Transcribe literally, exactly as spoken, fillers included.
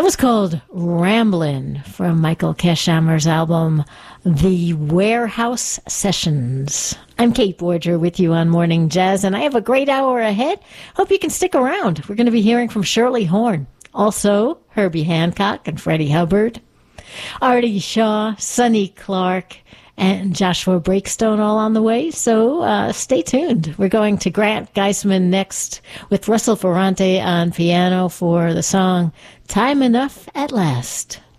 That was called Ramblin' from Michael Keshammer's album, The Warehouse Sessions. I'm Kate Borger with you on Morning Jazz, and I have a great hour ahead. Hope you can stick around. We're going to be hearing from Shirley Horn. Also, Herbie Hancock and Freddie Hubbard. Artie Shaw, Sonny Clark, and Joshua Breakstone all on the way, so uh, stay tuned. We're going to Grant Geisman next with Russell Ferrante on piano for the song Time Enough at Last.